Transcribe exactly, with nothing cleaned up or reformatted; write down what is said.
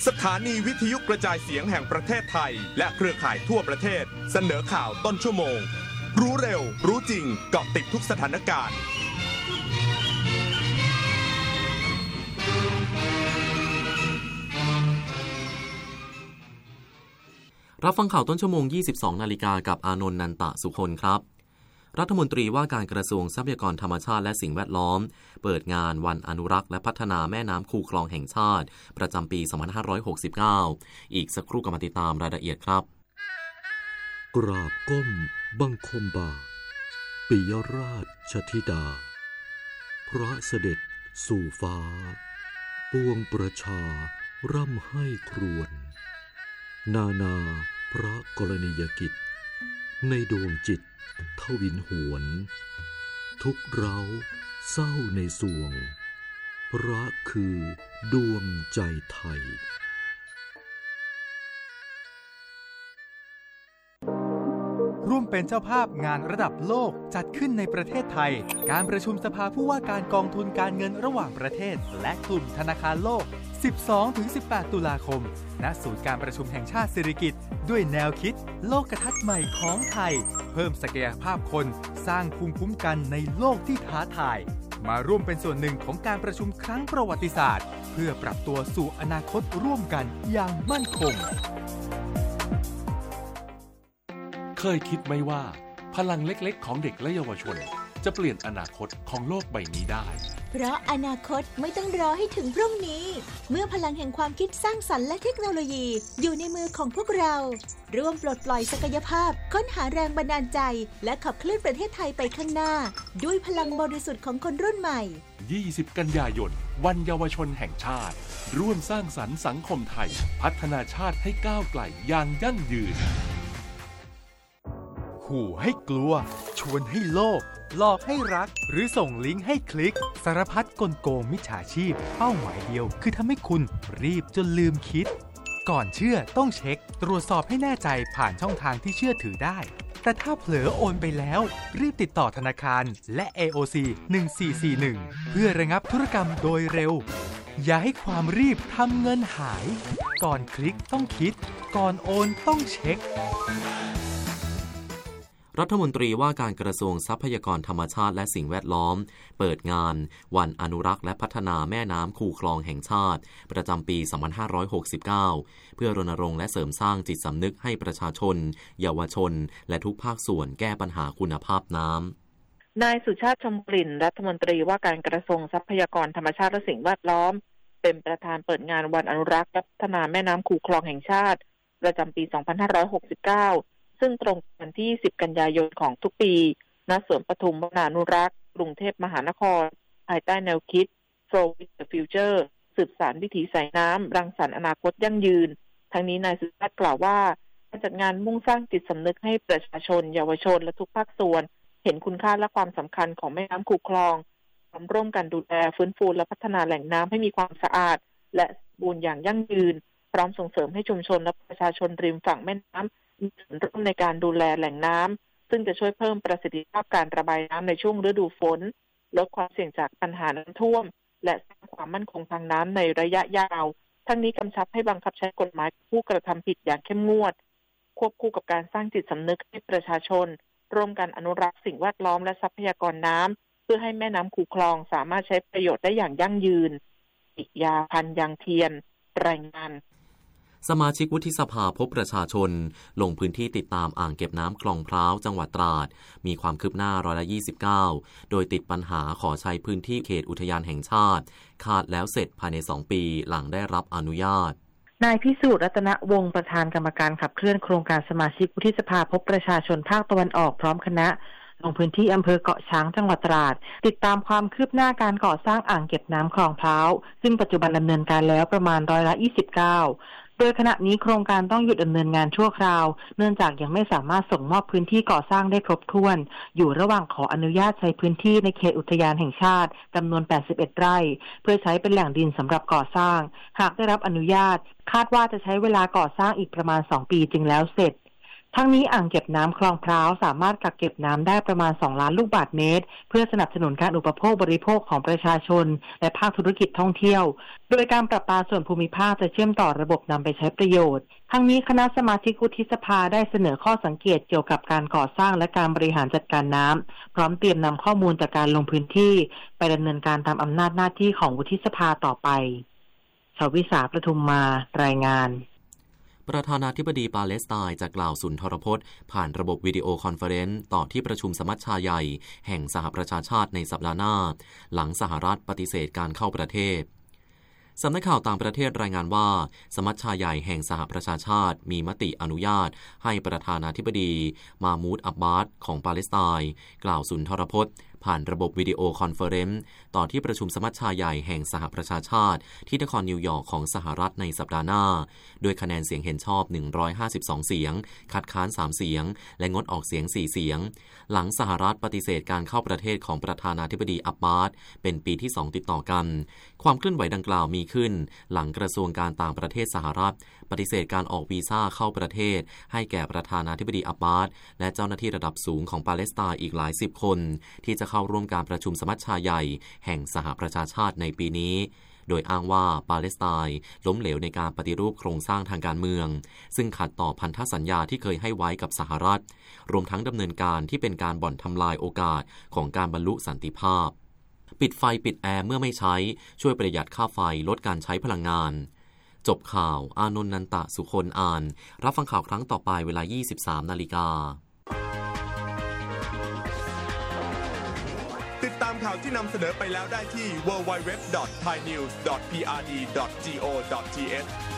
สถานีวิทยุกระจายเสียงแห่งประเทศไทยและเครือข่ายทั่วประเทศเสนอข่าวต้นชั่วโมงรู้เร็วรู้จริงเกาะติดทุกสถานการณ์รับฟังข่าวต้นชั่วโมง ยี่สิบสอง นาฬิกากับอานนท์ นันตะสุคนครับรัฐมนตรีว่าการกระทรวงทรัพยากรธรรมชาติและสิ่งแวดล้อมเปิดงานวันอนุรักษ์และพัฒนาแม่น้ำคูคลองแห่งชาติประจำปี สองพันห้าร้อยหกสิบเก้า อีกสักครู่กลับมาติดตามรายละเอียดครับกราบก้มบังคมบาทปิยราชธิดาพระเสด็จสู่ฟ้าปวงประชาร่ำให้ครวญนานาพระกรณียกิจในดวงจิตทวินหวนทุกเร้าเศร้าในสวงพระคือดวงใจไทยร่วมเป็นเจ้าภาพงานระดับโลกจัดขึ้นในประเทศไทยการประชุมสภาผู้ว่าการกองทุนการเงินระหว่างประเทศและกลุ่มธนาคารโลก สิบสองถึงสิบแปด ตุลาคมณศูนย์การประชุมแห่งชาติสิริกิติ์ด้วยแนวคิดโลกทัศน์ใหม่ของไทยเพิ่มศักยภาพคนสร้างภูมิคุ้มกันในโลกที่ท้าทายมาร่วมเป็นส่วนหนึ่งของการประชุมครั้งประวัติศาสตร์เพื่อปรับตัวสู่อนาคตร่วมกันอย่างมั่นคงเคยคิดไหมว่าพลังเล็กๆของเด็กและเยาวชนจะเปลี่ยนอนาคตของโลกใบนี้ได้เพราะอนาคตไม่ต้องรอให้ถึงพรุ่งนี้เมื่อพลังแห่งความคิดสร้างสรรค์และเทคโนโลยีอยู่ในมือของพวกเราร่วมปลดปล่อยศักยภาพค้นหาแรงบันดาลใจและขับเคลื่อนประเทศไทยไปข้างหน้าด้วยพลังบริสุทธิ์ของคนรุ่นใหม่ยี่สิบกันยายนวันเยาวชนแห่งชาติร่วมสร้างสรรค์สังคมไทยพัฒนาชาติให้ก้าวไกลอย่างยั่งยืนขู่ให้กลัวชวนให้โลภหลอกให้รักหรือส่งลิงก์ให้คลิกสารพัดกลโกงมิจฉาชีพเป้าหมายเดียวคือทำให้คุณรีบจนลืมคิดก่อนเชื่อต้องเช็คตรวจสอบให้แน่ใจผ่านช่องทางที่เชื่อถือได้แต่ถ้าเผลอโอนไปแล้วรีบติดต่อธนาคารและ เอ โอ ซี หนึ่งสี่สี่หนึ่งเพื่อระงับธุรกรรมโดยเร็วอย่าให้ความรีบทำเงินหายก่อนคลิกต้องคิดก่อนโอนต้องเช็ครัฐมนตรีว่าการกระทรวงทรัพยากรธรรมชาติและสิ่งแวดล้อมเปิดงานวันอนุรักษ์และพัฒนาแม่น้ำคูคลองแห่งชาติประจำปี สองพันห้าร้อยหกสิบเก้า เพื่อรณรงค์และเสริมสร้างจิตสำนึกให้ประชาชนเยาวชนและทุกภาคส่วนแก้ปัญหาคุณภาพน้ำนายสุชาติชมกลิ่นรัฐมนตรีว่าการกระทรวงทรัพยากรธรรมชาติและสิ่งแวดล้อมเป็นประธานเปิดงานวันอนุรักษ์และพัฒนาแม่น้ำคูคลองแห่งชาติประจำปี สองพันห้าร้อยหกสิบเก้าซึ่งตรงวันที่สิบกันยายนของทุกปีณสวนปทุมวนานุรักษ์กรุงเทพมหานครภายใต้แนวคิด Flow with the Future สืบสานวิถีสายน้ำรังสรรค์อนาคตยั่งยืนทั้งนี้นายสุชาติกล่าวว่าการจัดงานมุ่งสร้างจิตสำนึกให้ประชาชนเยาวชนและทุกภาคส่วนเห็นคุณค่าและความสำคัญของแม่น้ำคูคลองพร้อมร่วมกันดูแลฟื้นฟูและพัฒนาแหล่งน้ำให้มีความสะอาดและสมบูรณ์อย่างยั่งยืนพร้อมส่งเสริมให้ชุมชนและประชาชนริมฝั่งแม่น้ำมีส่วนร่วมในการดูแลแหล่งน้ำซึ่งจะช่วยเพิ่มประสิทธิภาพการระบายน้ำในช่วงฤดูฝนลดความเสี่ยงจากปัญหาน้ำท่วมและสร้างความมั่นคงทางน้ำในระยะยาวทั้งนี้กำชับให้บังคับใช้กฎหมายผู้กระทำผิดอย่างเข้มงวดควบคู่กับการสร้างจิตสำนึกให้ประชาชนร่วมกันอนุรักษ์สิ่งแวดล้อมและทรัพยากรน้ำเพื่อให้แม่น้ำคูคลองสามารถใช้ประโยชน์ได้อย่างยั่งยืนปิยาพันธ์ยังเทียนรายงานสมาชิกวุฒิสภาพบประชาชนลงพื้นที่ติดตามอ่างเก็บน้ำคลองพร้าวจังหวัดตราดมีความคืบหน้าร้อยละยี่สิบเก้าโดยติดปัญหาขอใช้พื้นที่เขตอุทยานแห่งชาติขาดแล้วเสร็จภายในสองปีหลังได้รับอนุญาตนายพิสูจน์รัตนวงศ์ประธานกรรมการขับเคลื่อนโครงการสมาชิกวุฒิสภาพบประชาชนภาคตะวันออกพร้อมคณะลงพื้นที่อำเภอเกาะช้างจังหวัดตราดติดตามความคืบหน้าการก่อสร้างอ่างเก็บน้ำคลองพร้าวซึ่งปัจจุบันดำเนินการแล้วประมาณร้อยละยี่สิบเก้าโดยขณะนี้โครงการต้องหยุดดำเนินงานชั่วคราวเนื่องจากยังไม่สามารถส่งมอบพื้นที่ก่อสร้างได้ครบถ้วนอยู่ระหว่างขออนุญาตใช้พื้นที่ในเขตอุทยานแห่งชาติจำนวนแปดสิบเอ็ดไร่เพื่อใช้เป็นแหล่งดินสำหรับก่อสร้างหากได้รับอนุญาตคาดว่าจะใช้เวลาก่อสร้างอีกประมาณสองปีจึงแล้วเสร็จทั้งนี้อ่างเก็บน้ำคลองพร้าวสามารถกักเก็บน้ำได้ประมาณสองล้านลูกบาศก์เมตรเพื่อสนับสนุนการอุปโภคบริโภคของประชาชนและภาคธุรกิจท่องเที่ยวโดยการประปาส่วนภูมิภาคจะเชื่อมต่อระบบนำไปใช้ประโยชน์ทั้งนี้คณะสมาชิกวุฒิสภาได้เสนอข้อสังเกตเกี่ยวกับการก่อสร้างและการบริหารจัดการน้ำพร้อมเตรียมนำข้อมูลจากการลงพื้นที่ไปดำเนินการตามอำนาจหน้าที่ของวุฒิสภาต่อไปชวิสาประทุมมารายงานประธานาธิบดีปาเลสไตน์จะกล่าวสุนทรพจน์ผ่านระบบวิดีโอคอนเฟอเรนซ์ต่อที่ประชุมสมัชชาใหญ่แห่งสหประชาชาติในสัปดาห์หน้าหลังสหรัฐปฏิเสธการเข้าประเทศสำนักข่าวต่างประเทศรายงานว่าสมัชชาใหญ่แห่งสหประชาชาติมีมติอนุญาตให้ประธานาธิบดีมามูดอับบาสของปาเลสไตน์กล่าวสุนทรพจน์ผ่านระบบวิดีโอคอนเฟอเรนซ์ต่อที่ประชุมสมัชชาใหญ่แห่งสหประชาชาติที่นครนิวยอร์กของสหรัฐในสัปดาห์หน้าโดยคะแนนเสียงเห็นชอบหนึ่งร้อยห้าสิบสองเสียงคัดค้านสามเสียงและงดออกเสียงสี่เสียงหลังสหรัฐปฏิเสธการเข้าประเทศของประธานาธิบดีอับบาสเป็นปีที่สองติดต่อกันความเคลื่อนไหวดังกล่าวมีขึ้นหลังกระทรวงการต่างประเทศสหรัฐปฏิเสธการออกวีซ่าเข้าประเทศให้แก่ประธานาธิบดีอับบาสและเจ้าหน้าที่ระดับสูงของปาเลสไตน์อีกหลายสิบคนที่จะเข้าร่วมการประชุมสมัชชาใหญ่แห่งสหประชาชาติในปีนี้โดยอ้างว่าปาเลสไตน์ล้มเหลวในการปฏิรูปโครงสร้างทางการเมืองซึ่งขัดต่อพันธสัญญาที่เคยให้ไว้กับสหรัฐรวมทั้งดำเนินการที่เป็นการบ่อนทำลายโอกาสของการบรรลุสันติภาพปิดไฟปิดแอร์เมื่อไม่ใช้ช่วยประหยัดค่าไฟลดการใช้พลังงานจบข่าวอานนท์นันตะสุคนอ่านรับฟังข่าวครั้งต่อไปเวลา ยี่สิบสามนาฬิกาติดตามข่าวที่นำเสนอไปแล้วได้ที่ ดับเบิลยู ดับเบิลยู ดับเบิลยู ดอท ไทยนิวส์ ดอท พี อาร์ ดี ดอท จี โอ ดอท ที เอช